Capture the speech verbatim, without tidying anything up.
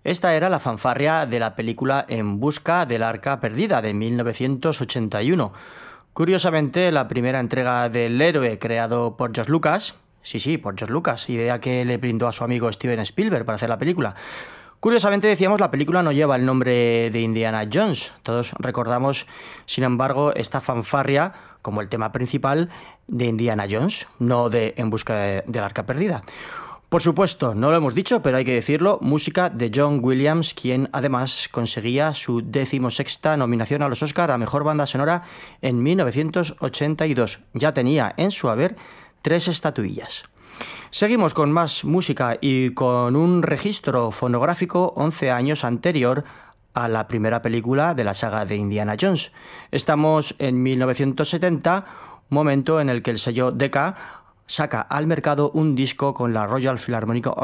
Esta era la fanfarria de la película En busca del arca perdida de mil novecientos ochenta y uno. Curiosamente, la primera entrega del héroe creado por George Lucas, sí, sí, por George Lucas, idea que le brindó a su amigo Steven Spielberg para hacer la película. Curiosamente, decíamos, la película no lleva el nombre de Indiana Jones. Todos recordamos, sin embargo, esta fanfarria como el tema principal de Indiana Jones, no de En busca de, del arca perdida. Por supuesto, no lo hemos dicho, pero hay que decirlo, música de John Williams, quien además conseguía su decimosexta nominación a los Oscar a Mejor Banda Sonora en mil novecientos ochenta y dos. Ya tenía en su haber tres estatuillas. Seguimos con más música y con un registro fonográfico once años anterior a la primera película de la saga de Indiana Jones. Estamos en mil novecientos setenta, momento en el que el sello Decca saca al mercado un disco con la Royal Philharmonic